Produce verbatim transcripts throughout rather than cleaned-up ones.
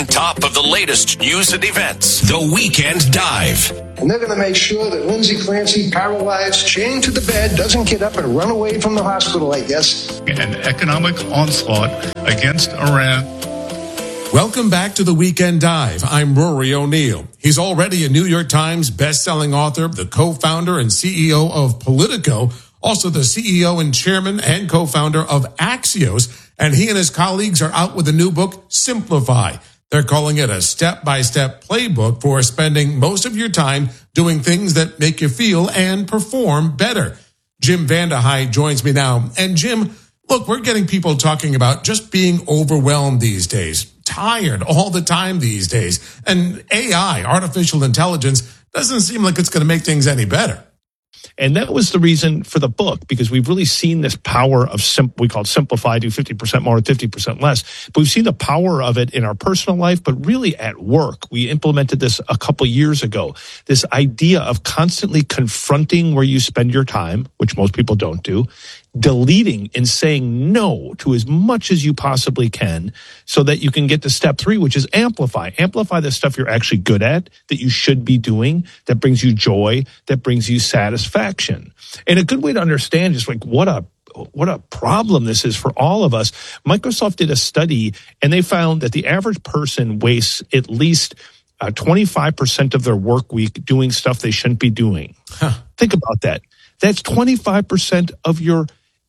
top of the latest news and events. The Weekend Dive. And they're going to make sure that Lindsay Clancy, paralyzed, chained to the bed, doesn't get up and run away from the hospital, I guess. An economic onslaught against Iran. Welcome back to the Weekend Dive. I'm Rory O'Neill. He's already a New York Times best-selling author, the co-founder and C E O of Politico, also the C E O and chairman and co-founder of Axios, and he and his colleagues are out with a new book, Simplify. They're calling it a step-by-step playbook for spending most of your time doing things that make you feel and perform better. Jim VandeHei joins me now. And Jim, look, we're getting people talking about just being overwhelmed these days, tired all the time these days. And A I, artificial intelligence, doesn't seem like it's going to make things any better. And that was the reason for the book, because we've really seen this power of, sim- we call it simplify, do fifty percent more, fifty percent less. But we've seen the power of it in our personal life, but really at work. We implemented this a couple years ago. This idea of constantly confronting where you spend your time, which most people don't do, deleting and saying no to as much as you possibly can so that you can get to step three, which is amplify. Amplify the stuff you're actually good at, that you should be doing, that brings you joy, that brings you satisfaction. And a good way to understand just like what a what a problem this is for all of us. Microsoft did a study and they found that the average person wastes at least uh, twenty-five percent of their work week doing stuff they shouldn't be doing. Huh. Think about that. That's twenty-five percent of your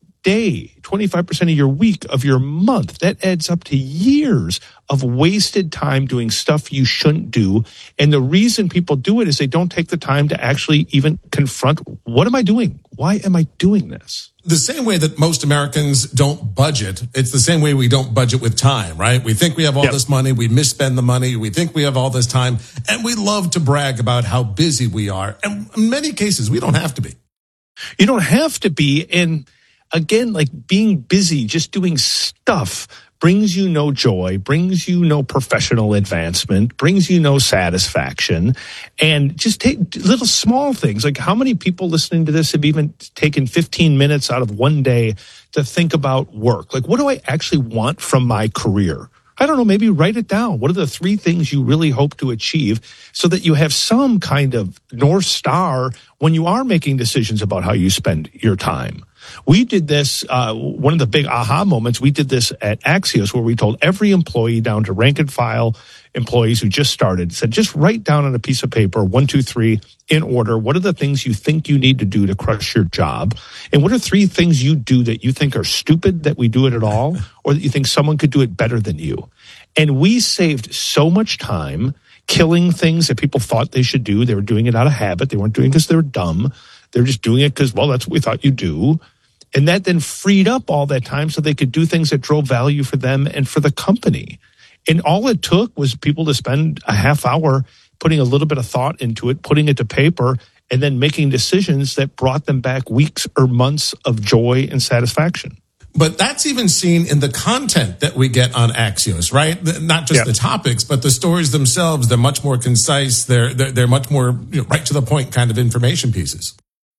day, twenty-five percent of your week, of your month. That adds up to years of wasted time doing stuff you shouldn't do. And the reason people do it is they don't take the time to actually even confront, what am I doing? Why am I doing this? The same way that most Americans don't budget, it's the same way we don't budget with time, right? We think we have all yep. this money, we misspend the money, we think we have all this time, and we love to brag about how busy we are. And in many cases, we don't have to be. You don't have to be. And again, like being busy, just doing stuff brings you no joy, brings you no professional advancement, brings you no satisfaction. And just take little small things. Like how many people listening to this have even taken fifteen minutes out of one day to think about work? Like, what do I actually want from my career? I don't know, maybe write it down. What are the three things you really hope to achieve so that you have some kind of North Star when you are making decisions about how you spend your time? We did this, uh, one of the big aha moments, we did this at Axios where we told every employee down to rank and file employees who just started, said just write down on a piece of paper, one, two, three, in order, what are the things you think you need to do to crush your job? And what are three things you do that you think are stupid that we do it at all, or that you think someone could do it better than you? And we saved so much time killing things that people thought they should do. They were doing it out of habit. They weren't doing it because they were dumb. They're just doing it because, well, that's what we thought you do. And that then freed up all that time so they could do things that drove value for them and for the company. And all it took was people to spend a half hour putting a little bit of thought into it, putting it to paper, and then making decisions that brought them back weeks or months of joy and satisfaction. But that's even seen in the content that we get on Axios, right? Not just yeah. the topics, but the stories themselves. They're much more concise. They're they're, they're much more you know, right to the point kind of information pieces.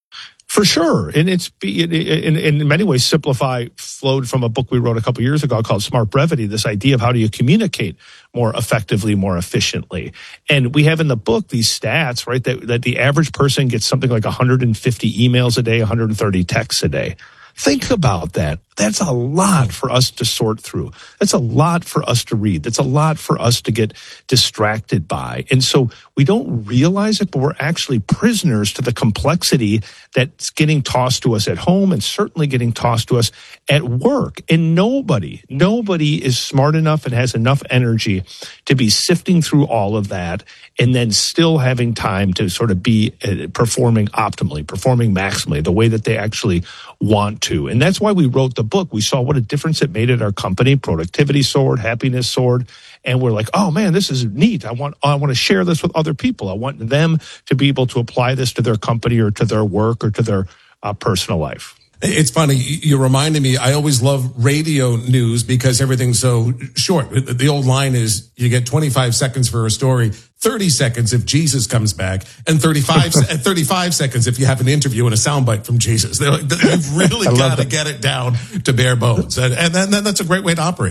For sure. And it's in, in many ways, Simplify flowed from a book we wrote a couple years ago called Smart Brevity, this idea of how do you communicate more effectively, more efficiently. And we have in the book these stats, right, that, that the average person gets something like one hundred fifty emails a day, one hundred thirty texts a day. Think about that. That's a lot for us to sort through. That's a lot for us to read. That's a lot for us to get distracted by. And so we don't realize it, but we're actually prisoners to the complexity that's getting tossed to us at home and certainly getting tossed to us at work. And nobody, nobody is smart enough and has enough energy to be sifting through all of that and then still having time to sort of be performing optimally, performing maximally, the way that they actually want to. And that's why we wrote the book. We saw what a difference it made at our company. Productivity soared, happiness soared, and we're like, oh man, this is neat. I want I want to share this with other people. I want them to be able to apply this to their company or to their work or to their uh, personal life. It's funny. You reminded me, I always love radio news because everything's so short. The old line is you get twenty-five seconds for a story, thirty seconds if Jesus comes back, and thirty-five, thirty-five seconds if you have an interview and a soundbite from Jesus. They're like, you've really got to get it down to bare bones. And, and then, then that's a great way to operate.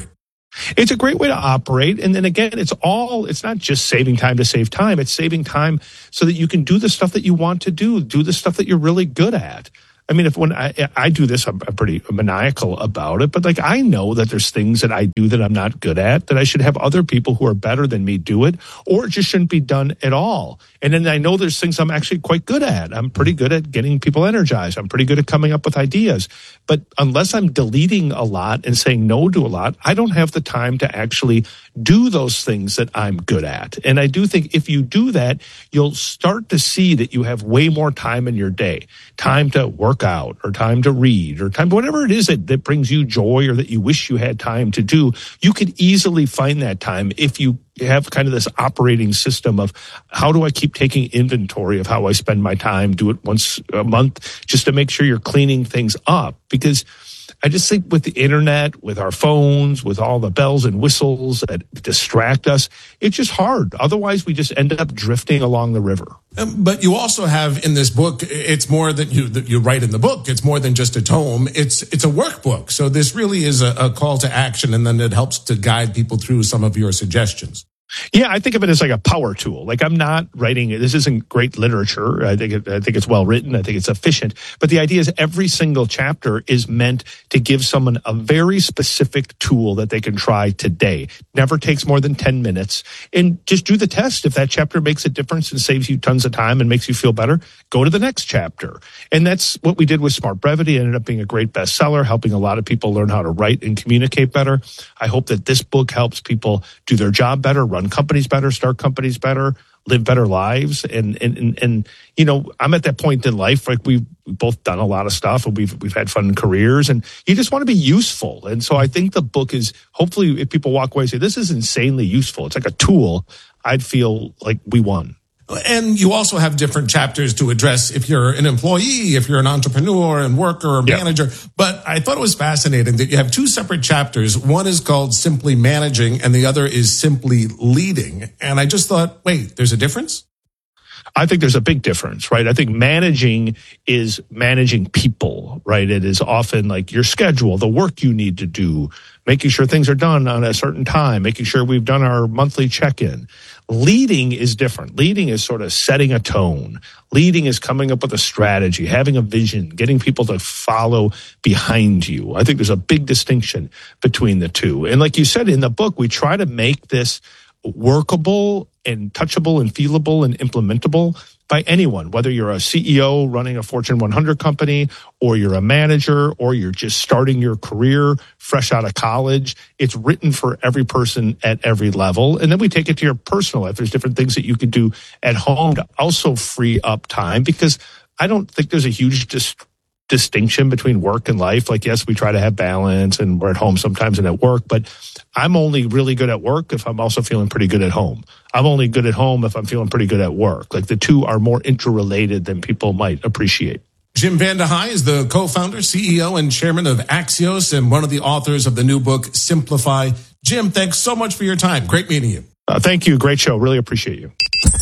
It's a great way to operate. And then again, it's all, it's not just saving time to save time. It's saving time so that you can do the stuff that you want to do, do the stuff that you're really good at. I mean, if when I, I do this, I'm, I'm pretty maniacal about it, but like I know that there's things that I do that I'm not good at, that I should have other people who are better than me do it, or it just shouldn't be done at all. And then I know there's things I'm actually quite good at. I'm pretty good at getting people energized. I'm pretty good at coming up with ideas. But unless I'm deleting a lot and saying no to a lot, I don't have the time to actually do those things that I'm good at. And I do think if you do that, you'll start to see that you have way more time in your day, time to work out or time to read or time, whatever it is that, that brings you joy or that you wish you had time to do. You could easily find that time if you have kind of this operating system of how do I keep taking inventory of how I spend my time, do it once a month just to make sure you're cleaning things up. Because I just think with the internet, with our phones, with all the bells and whistles that distract us, it's just hard. Otherwise, we just end up drifting along the river. Um, but you also have in this book, it's more that you that you write in the book. It's more than just a tome. It's it's a workbook. So this really is a, a call to action, and then it helps to guide people through some of your suggestions. Yeah, I think of it as like a power tool. Like I'm not writing, this isn't great literature. I think it, I think it's well written. I think it's efficient. But the idea is every single chapter is meant to give someone a very specific tool that they can try today. Never takes more than ten minutes. And just do the test. If that chapter makes a difference and saves you tons of time and makes you feel better, go to the next chapter. And that's what we did with Smart Brevity. It ended up being a great bestseller, helping a lot of people learn how to write and communicate better. I hope that this book helps people do their job better, run companies better, start companies better, live better lives. And, and, and, and, you know, I'm at that point in life, like we've both done a lot of stuff and we've, we've had fun careers and you just want to be useful. And so I think the book is hopefully if people walk away and say, this is insanely useful. It's like a tool. I'd feel like we won. And you also have different chapters to address if you're an employee, if you're an entrepreneur and worker or manager. Yeah. But I thought it was fascinating that you have two separate chapters. One is called Simply Managing and the other is Simply Leading. And I just thought, wait, there's a difference? I think there's a big difference, right? I think managing is managing people, right? It is often like your schedule, the work you need to do, making sure things are done on a certain time, making sure we've done our monthly check-in. Leading is different. Leading is sort of setting a tone. Leading is coming up with a strategy, having a vision, getting people to follow behind you. I think there's a big distinction between the two. And like you said in the book, we try to make this workable and touchable and feelable and implementable by anyone, whether you're a C E O running a Fortune one hundred company or you're a manager or you're just starting your career fresh out of college. It's written for every person at every level. And then we take it to your personal life. There's different things that you can do at home to also free up time because I don't think there's a huge dis- distinction between work and life. Like, yes, we try to have balance and we're at home sometimes and at work, but I'm only really good at work if I'm also feeling pretty good at home. I'm only good at home if I'm feeling pretty good at work. Like the two are more interrelated than people might appreciate. Jim VandeHei is the co-founder, C E O, and chairman of Axios and one of the authors of the new book, Simplify. Jim, thanks so much for your time. Great meeting you. Uh, thank you. Great show. Really appreciate you.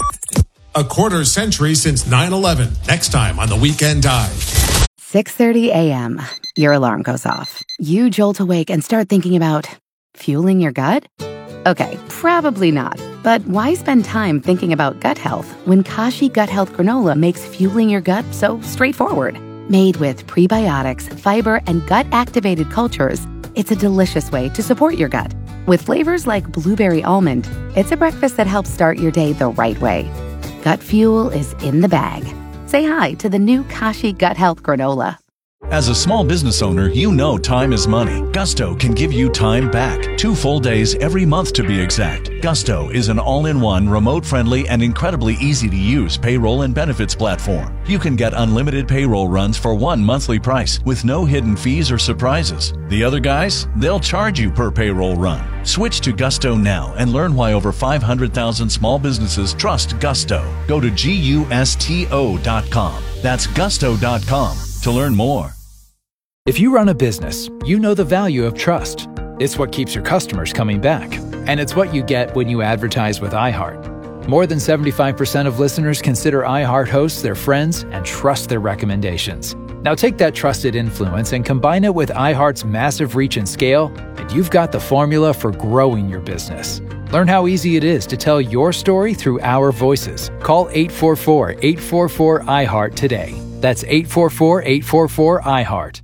A quarter century since nine eleven. Next time on The Weekend Dive. six thirty a.m. Your alarm goes off. You jolt awake and start thinking about fueling your gut? Okay, probably not. But why spend time thinking about gut health when Kashi Gut Health Granola makes fueling your gut so straightforward? Made with prebiotics, fiber, and gut-activated cultures, it's a delicious way to support your gut. With flavors like blueberry almond, it's a breakfast that helps start your day the right way. Gut fuel is in the bag. Say hi to the new Kashi Gut Health Granola. As a small business owner, you know time is money. Gusto can give you time back. Two full days every month to be exact. Gusto is an all-in-one, remote-friendly, and incredibly easy-to-use payroll and benefits platform. You can get unlimited payroll runs for one monthly price with no hidden fees or surprises. The other guys, they'll charge you per payroll run. Switch to Gusto now and learn why over five hundred thousand small businesses trust Gusto. Go to gusto dot com. That's gusto dot com to learn more. If you run a business, you know the value of trust. It's what keeps your customers coming back. And it's what you get when you advertise with iHeart. More than seventy-five percent of listeners consider iHeart hosts their friends and trust their recommendations. Now take that trusted influence and combine it with iHeart's massive reach and scale, and you've got the formula for growing your business. Learn how easy it is to tell your story through our voices. Call eight four four, eight four four, I heart today. That's eight four four, eight four four, I heart.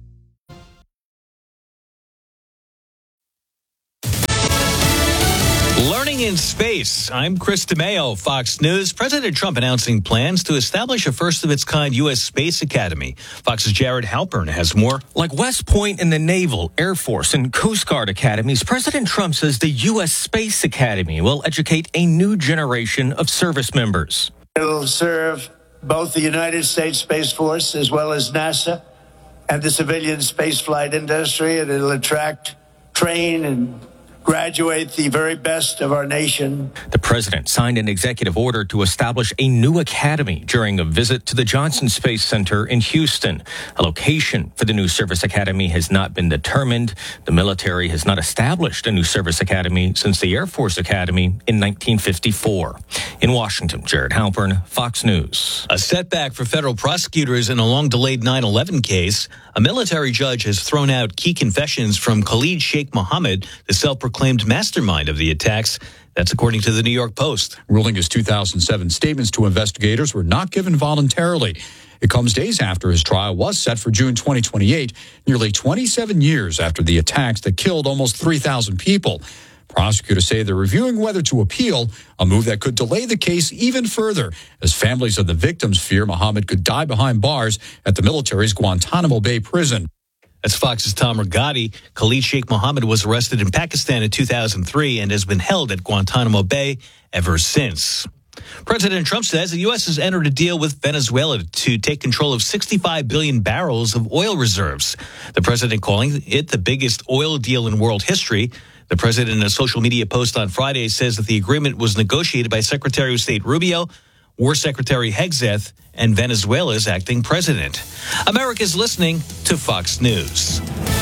Learning in space. I'm Chris DeMeo, Fox News. President Trump announcing plans to establish a first-of-its-kind U S Space Academy. Fox's Jared Halpern has more. Like West Point and the Naval, Air Force, and Coast Guard academies, President Trump says the U S Space Academy will educate a new generation of service members. It'll serve both the United States Space Force as well as NASA and the civilian spaceflight industry, and it'll attract, train, and graduate the very best of our nation. The president signed an executive order to establish a new academy during a visit to the Johnson Space Center in Houston. A location for the new service academy has not been determined. The military has not established a new service academy since the Air Force Academy in nineteen fifty-four. In Washington, Jared Halpern, Fox News. A setback for federal prosecutors in a long-delayed nine eleven case. A military judge has thrown out key confessions from Khalid Sheikh Mohammed, the self-proclaimed mastermind of the attacks. That's according to the New York Post. Ruling his two thousand seven statements to investigators were not given voluntarily. It comes days after his trial was set for June twenty twenty-eight, nearly twenty-seven years after the attacks that killed almost three thousand people. Prosecutors say they're reviewing whether to appeal, a move that could delay the case even further, as families of the victims fear Mohammed could die behind bars at the military's Guantanamo Bay prison. That's Fox's Tom Rigotti. Khalid Sheikh Mohammed was arrested in Pakistan in two thousand three and has been held at Guantanamo Bay ever since. President Trump says the U S has entered a deal with Venezuela to take control of sixty-five billion barrels of oil reserves. The president calling it the biggest oil deal in world history. The president, in a social media post on Friday, says that the agreement was negotiated by Secretary of State Rubio, War Secretary Hegseth, and Venezuela's acting president. America's listening to Fox News.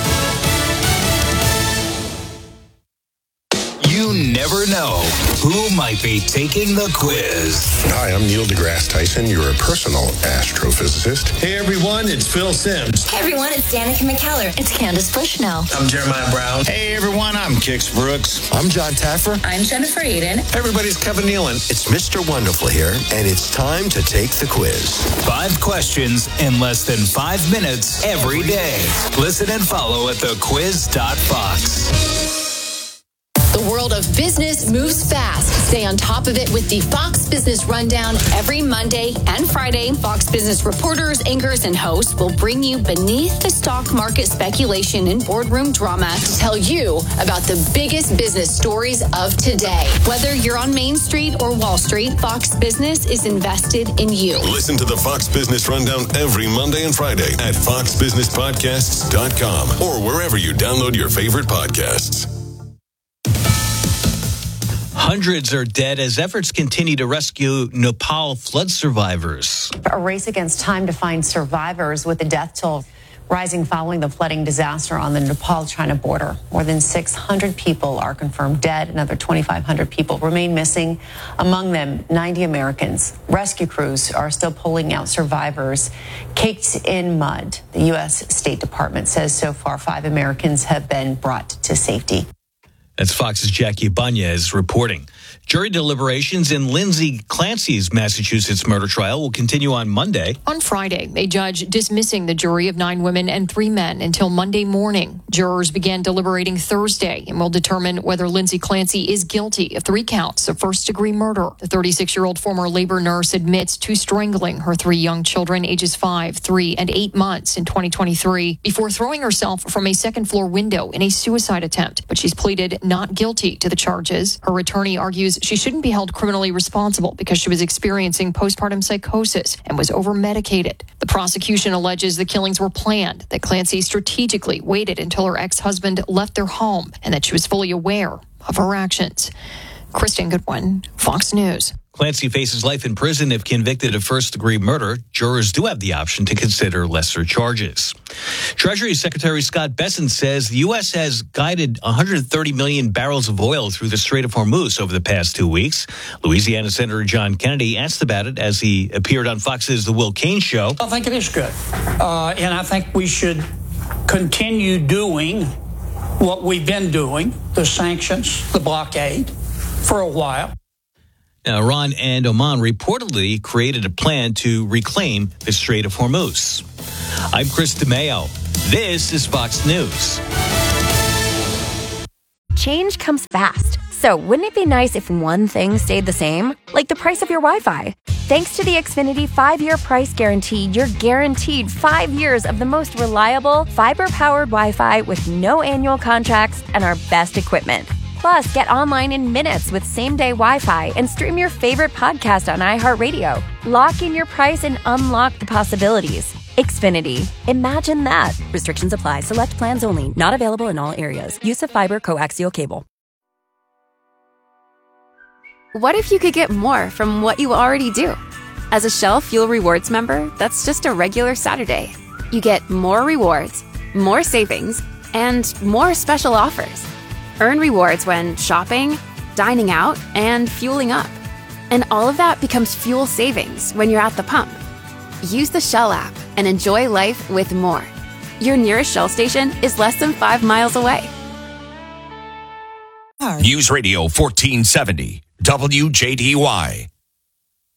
You never know who might be taking the quiz. Hi, I'm Neil deGrasse Tyson, your personal astrophysicist. Hey everyone, it's Phil Simms. Hey everyone, it's Danica McKellar. It's Candace Bushnell. I'm Jeremiah Brown. Hey everyone, I'm Kix Brooks. I'm John Taffer. I'm Jennifer Aiden. Hey everybody, it's Kevin Nealon. It's Mister Wonderful here, and it's time to take the quiz. Five questions in less than five minutes every day. Listen and follow at the quiz dot fox. The world of business moves fast. Stay on top of it with the Fox Business Rundown every Monday and Friday. Fox Business reporters, anchors, and hosts will bring you beneath the stock market speculation and boardroom drama to tell you about the biggest business stories of today. Whether you're on Main Street or Wall Street, Fox Business is invested in you. Listen to the Fox Business Rundown every Monday and Friday at fox business podcasts dot com or wherever you download your favorite podcasts. Hundreds are dead as efforts continue to rescue Nepal flood survivors. A race against time to find survivors, with the death toll rising following the flooding disaster on the Nepal-China border. More than six hundred people are confirmed dead. Another twenty-five hundred people remain missing, among them ninety Americans. Rescue crews are still pulling out survivors caked in mud. The U S State Department says so far five Americans have been brought to safety. That's Fox's Jackie Banez reporting. Jury deliberations in Lindsay Clancy's Massachusetts murder trial will continue on Monday. On Friday, a judge dismissing the jury of nine women and three men until Monday morning. Jurors began deliberating Thursday and will determine whether Lindsay Clancy is guilty of three counts of first-degree murder. The thirty-six-year-old former labor nurse admits to strangling her three young children, ages five, three, and eight months in twenty twenty-three, before throwing herself from a second-floor window in a suicide attempt. But she's pleaded not guilty to the charges. Her attorney argues she shouldn't be held criminally responsible because she was experiencing postpartum psychosis and was over-medicated. The prosecution alleges the killings were planned, that Clancy strategically waited until her ex-husband left their home, and that she was fully aware of her actions. Kristen Goodwin, Fox News. Clancy faces life in prison if convicted of first-degree murder. Jurors do have the option to consider lesser charges. Treasury Secretary Scott Bessent says the U S has guided one hundred thirty million barrels of oil through the Strait of Hormuz over the past two weeks. Louisiana Senator John Kennedy asked about it as he appeared on Fox's The Will Cain Show. I think it is good. Uh, and I think we should continue doing what we've been doing, the sanctions, the blockade, for a while. Now, Iran and Oman reportedly created a plan to reclaim the Strait of Hormuz. I'm Chris DeMeo. This is Fox News. Change comes fast. So wouldn't it be nice if one thing stayed the same? Like the price of your Wi-Fi. Thanks to the Xfinity five-year price guarantee, you're guaranteed five years of the most reliable, fiber-powered Wi-Fi with no annual contracts and our best equipment. Plus, get online in minutes with same-day Wi-Fi and stream your favorite podcast on iHeartRadio. Lock in your price and unlock the possibilities. Xfinity. Imagine that. Restrictions apply. Select plans only. Not available in all areas. Use of fiber coaxial cable. What if you could get more from what you already do? As a Shell Fuel Rewards member, that's just a regular Saturday. You get more rewards, more savings, and more special offers. Earn rewards when shopping, dining out, and fueling up. And all of that becomes fuel savings when you're at the pump. Use the Shell app and enjoy life with more. Your nearest Shell station is less than five miles away. News Radio fourteen seventy, W J D Y.